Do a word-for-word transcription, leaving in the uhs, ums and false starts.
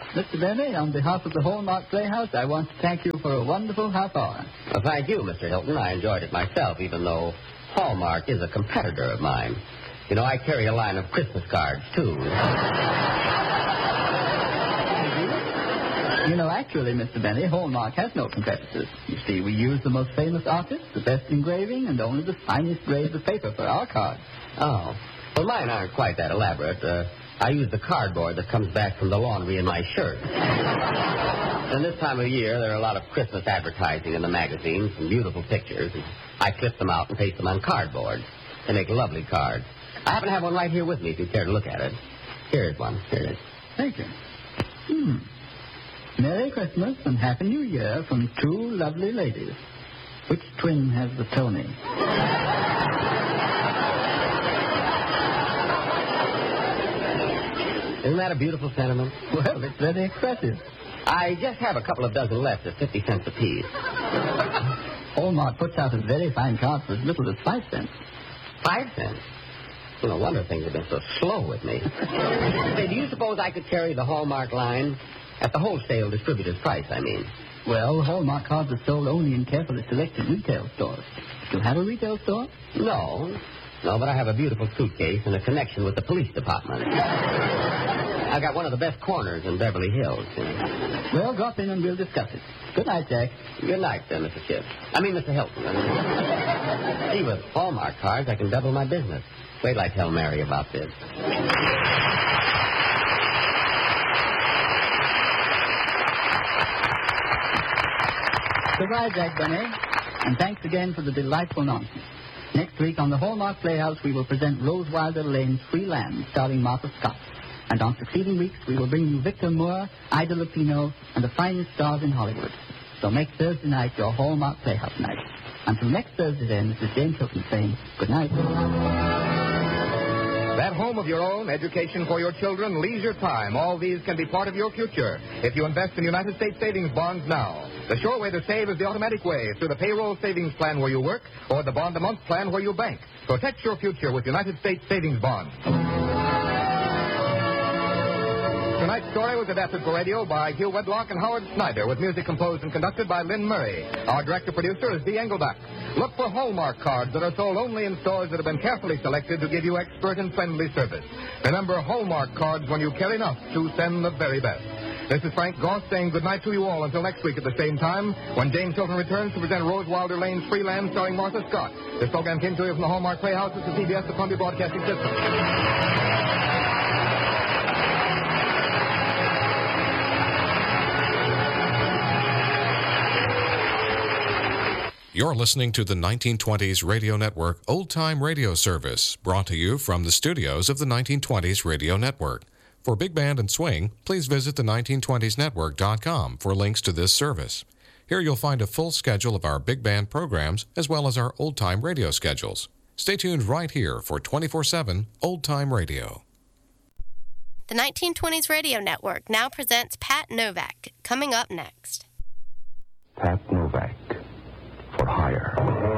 Mister Benny, on behalf of the Hallmark Playhouse, I want to thank you for a wonderful half hour. Well, thank you, Mister Hilton. I enjoyed it myself, even though Hallmark is a competitor of mine. You know, I carry a line of Christmas cards, too. You know, actually, Mister Benny, Hallmark has no competitors. You see, we use the most famous artists, the best engraving, and only the finest grades of paper for our cards. Oh. Well, mine aren't quite that elaborate. Uh, I use the cardboard that comes back from the laundry in my shirt. And this time of year, there are a lot of Christmas advertising in the magazines and beautiful pictures. And I clip them out and paste them on cardboard. They make lovely cards. I happen to have one right here with me if you care to look at it. Here is one. Here it is. Thank you. Hmm. Merry Christmas and Happy New Year from two lovely ladies. Which twin has the Tony? Isn't that a beautiful sentiment? Well, it's very expressive. I just have a couple of dozen left at fifty cents apiece. Hallmark puts out a very fine card for as little as five cents. Five cents? Well, no wonder things have been so slow with me. Say, do you suppose I could carry the Hallmark line at the wholesale distributor's price, I mean? Well, Hallmark cards are sold only in carefully selected retail stores. Do you have a retail store? No. No, but I have a beautiful suitcase and a connection with the police department. I got one of the best corners in Beverly Hills. You know. Well, drop in and we'll discuss it. Good night, Jack. Good night, uh, Mister Chips. I mean, Mister Hilton. See, with Hallmark cards, I can double my business. Wait till I tell Mary about this. Goodbye, Jack Benny. And thanks again for the delightful nonsense. Next week on the Hallmark Playhouse, we will present Rose Wilder Lane's Free Land, starring Martha Scott. And on succeeding weeks, we will bring you Victor Moore, Ida Lupino, and the finest stars in Hollywood. So make Thursday night your Hallmark Playhouse night. Until next Thursday, then, this is James Hilton saying good night. That home of your own, education for your children, leisure time, all these can be part of your future if you invest in United States savings bonds now. The sure way to save is the automatic way, through the payroll savings plan where you work or the bond-a-month plan where you bank. Protect your future with United States savings bonds. Tonight's story was adapted for radio by Hugh Wedlock and Howard Snyder, with music composed and conducted by Lynn Murray. Our director-producer is Dee Engelbach. Look for Hallmark cards that are sold only in stores that have been carefully selected to give you expert and friendly service. Remember, Hallmark cards when you care enough to send the very best. This is Frank Goss saying goodnight to you all until next week at the same time, when James Hilton returns to present Rose Wilder Lane's Free Land, starring Martha Scott. This program came to you from the Hallmark Playhouse at the C B S, the Columbia Broadcasting System. You're listening to the nineteen twenties Radio Network Old Time Radio Service, brought to you from the studios of the nineteen twenties Radio Network. For Big Band and Swing, please visit the nineteen twenties network dot com for links to this service. Here you'll find a full schedule of our big band programs, as well as our old-time radio schedules. Stay tuned right here for twenty-four seven Old Time Radio. The nineteen twenties Radio Network now presents Pat Novak, coming up next. Pat Novak.